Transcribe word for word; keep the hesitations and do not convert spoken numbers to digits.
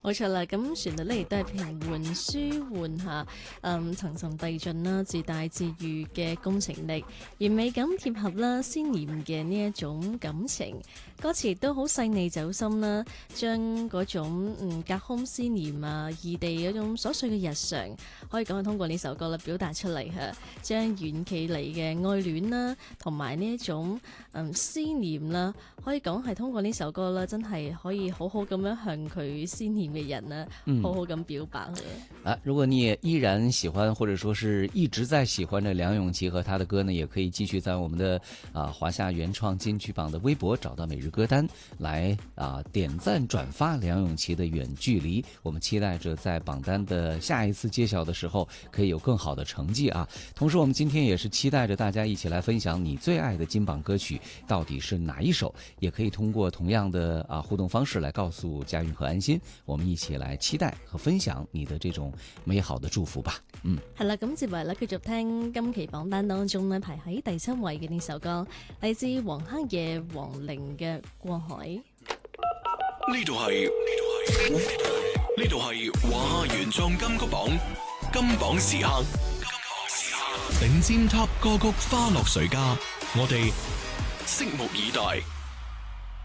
冇錯啦，咁旋律咧亦都係平緩舒緩下，嗯層層遞進啦，自帶自愈嘅工程力，完美咁貼合啦鮮豔嘅呢一種感情，歌詞亦都好細膩走心啦，將嗰種嗯隔空思念啊、異地嗰種瑣碎嘅日常，可以講係通過呢首歌啦表達出嚟嚇，將遠距離嘅愛戀啦，同埋呢一種嗯思念啦，可以講係通過呢首歌啦，真係可以好好咁樣向佢思念嘅人呢， 嗯、 好好咁表白啊！如果你也依然喜歡，或者說是一直在喜歡着梁咏琪和他的歌呢，也可以繼續在我們的啊華夏原創金曲榜的微博找到每日歌單，來啊點讚轉發梁詠琪的遠距離。我們期待着在榜單的下一次揭曉的時候，可以有更好的成績啊！同時，我們今天也是期待着大家一起來分享你最愛的金榜歌曲到底是哪一首，也可以通過同樣的啊互動方式來告訴嘉韻和安心，我們一起來期待和分享你的這種美好的祝福吧。嗯， 係啦，咁接嚟咧繼續聽今期榜單當中咧排喺第七位嘅呢首歌，嚟自黃黑夜黃玲嘅《過海》。 呢度係呢度係華夏原創金曲榜金榜時刻，頂尖 Top 歌曲花落誰家，我哋拭目以待。